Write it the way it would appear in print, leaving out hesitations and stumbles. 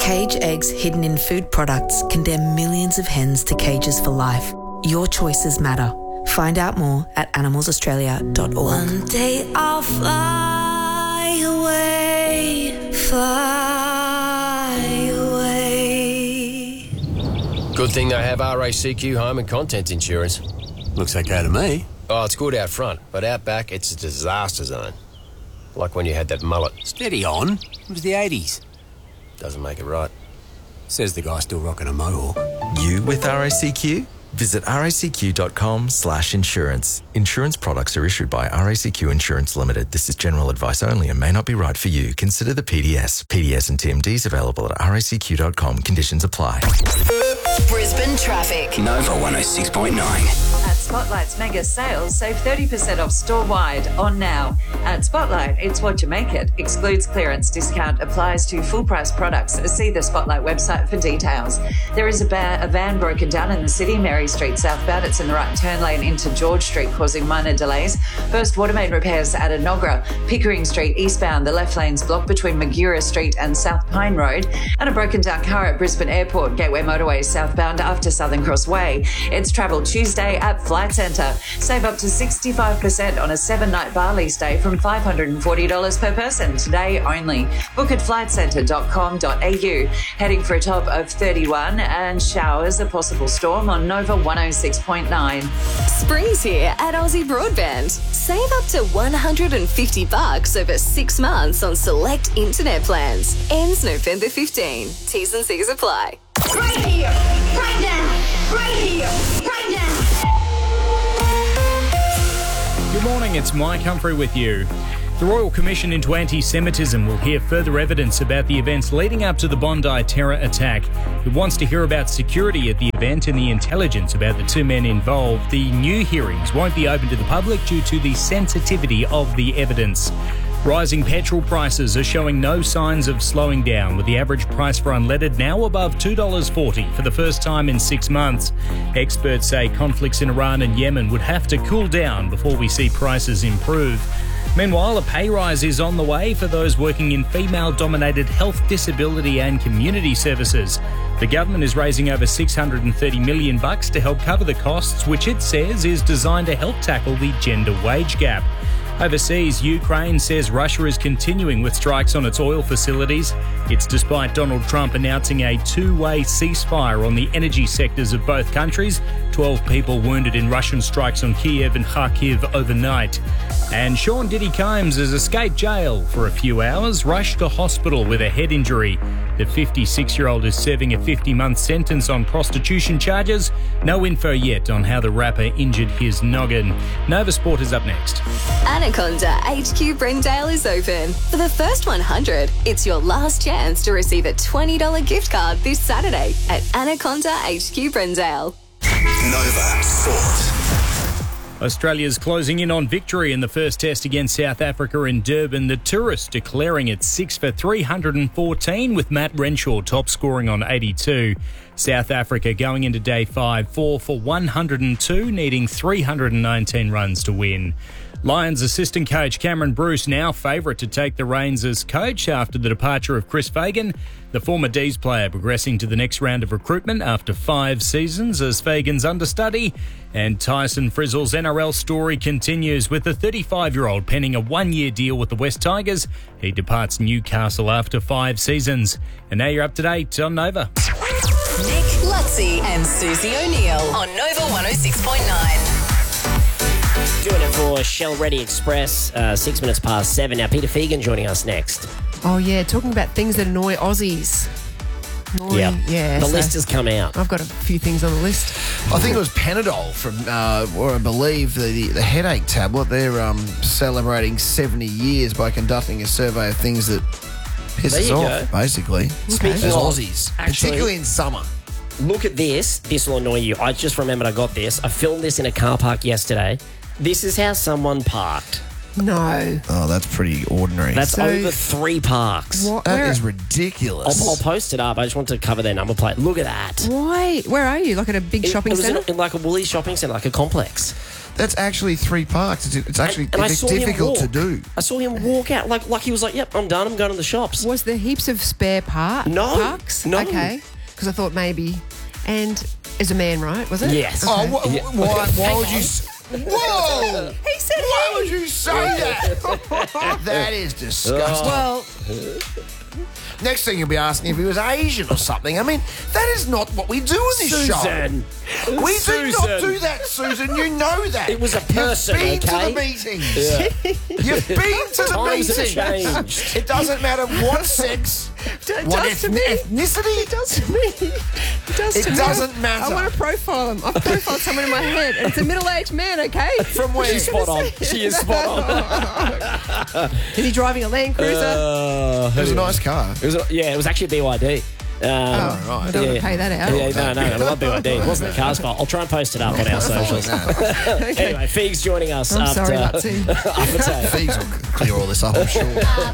Cage eggs hidden in food products condemn millions of hens to cages for life. Your choices matter. Find out more at animalsaustralia.org. One day I'll fly away, fly away. Good thing they have RACQ home and contents insurance. Looks okay to me. Oh, it's good out front, but out back, it's a disaster zone. Like when you had that mullet. Steady on. It was the 80s. Doesn't make it right. Says the guy still rocking a mohawk. You with RACQ? Visit racq.com/insurance. Insurance products are issued by RACQ Insurance Limited. This is general advice only and may not be right for you. Consider the PDS. PDS and TMDs available at racq.com. Conditions apply. Brisbane traffic. Nova 106.9. At Spotlight's mega sales, save 30% off store-wide on now. At Spotlight, it's what you make it. Excludes clearance. Discount applies to full-price products. See the Spotlight website for details. There is a van broken down in the city, Mary Street southbound. It's in the right turn lane into George Street, causing minor delays. First water main repairs at Enoggera. Pickering Street eastbound. The left lane's blocked between Magura Street and South Pine Road. And a broken down car at Brisbane Airport. Gateway Motorway southbound after Southern Cross Way. It's Travel Tuesday at Flight Centre. Save up to 65% on a 7-night Bali stay from $540 per person today only. Book at flightcentre.com.au. Heading for a top of 31 and showers, a possible storm on Nova 106.9. Spring's here at Aussie Broadband. Save up to $150 over 6 months on select internet plans. Ends November 15. T's and C's apply. Right here, right now, right here, right now. Good morning, it's Mike Humphrey with you. The Royal Commission into Anti-Semitism will hear further evidence about the events leading up to the Bondi terror attack. It wants to hear about security at the event and the intelligence about the 2 men involved. The new hearings won't be open to the public due to the sensitivity of the evidence. Rising petrol prices are showing no signs of slowing down, with the average price for unleaded now above $2.40 for the first time in 6 months. Experts say conflicts in Iran and Yemen would have to cool down before we see prices improve. Meanwhile, a pay rise is on the way for those working in female-dominated health, disability and community services. The government is raising over $630 million to help cover the costs, which it says is designed to help tackle the gender wage gap. Overseas, Ukraine says Russia is continuing with strikes on its oil facilities. It's despite Donald Trump announcing a 2-way ceasefire on the energy sectors of both countries. 12 people wounded in Russian strikes on Kiev and Kharkiv overnight. And Sean Diddy Combs has escaped jail for a few hours, rushed to hospital with a head injury. The 56-year-old is serving a 50-month sentence on prostitution charges. No info yet on how the rapper injured his noggin. Nova Sport is up next. Anaconda HQ Brendale is open. For the first 100, it's your last chance to receive a $20 gift card this Saturday at Anaconda HQ Brendale. Nova Sport. Australia's closing in on victory in the first test against South Africa in Durban. The Tourists declaring it 6 for 314 with Matt Renshaw top scoring on 82. South Africa going into day 5, 4 for 102, needing 319 runs to win. Lions assistant coach Cameron Bruce now favourite to take the reins as coach after the departure of Chris Fagan. The former D's player progressing to the next round of recruitment after 5 seasons as Fagan's understudy. And Tyson Frizzle's NRL story continues with the 35-year-old penning a 1-year deal with the West Tigers. He departs Newcastle after 5 seasons. And now you're up to date on Nova. Nick, Lutzi and Susie O'Neill on Nova 106.9. Doing it for Shell Ready Express, 6 minutes past 7. Now, Peter Fegan joining us next. Oh, yeah, talking about things that annoy Aussies. Yeah. The list has come out. I've got a few things on the list. I think it was Panadol from, or I believe the headache tablet. They're celebrating 70 years by conducting a survey of things that piss us off, basically. Speaking as of Aussies, particularly in summer. Look at this. This will annoy you. I just remembered I got this. I filmed this in a car park yesterday. This is how someone parked. No. Oh, that's pretty ordinary. That's over 3 parks. That is ridiculous. I'll post it up. I just want to cover their number plate. Look at that. Why? Where are you? Like at a big shopping It was centre? in like a Woolies shopping centre, like a complex. That's actually 3 parks. It's actually And I saw him difficult to walk. do. I saw him walk out like he was like, "Yep, I'm done. I'm going to the shops." Was there heaps of spare parks? No. Okay. Because I thought maybe. And as a man, right? Was it? Yes. Okay. Oh, why would you... Whoa! He said Why would you say that? That is disgusting. Well, next thing you'll be asking if he was Asian or something. I mean, that is not what we do in this Susan. show. We do not do that, Susan. You know that. It was a person, You've been to okay? the meetings. You've been to the Times have meetings. changed. It doesn't matter what sex, what does to me. ethnicity. It does to me. It does It to me. doesn't matter. I want to profile him. I've profiled someone in my head, and it's a middle-aged man, okay? From where? She's spot on. She is spot on. Is he driving a Land Cruiser? It was a nice car. It was actually a BYD. Right. I don't want to pay that out. Yeah, no, not BYD. It wasn't the car's fault. I'll try and post it up on our socials. Anyway, Feeg's joining us. I'm sorry, Lutsy. Up at 8. Fees will clear all this up, I'm sure.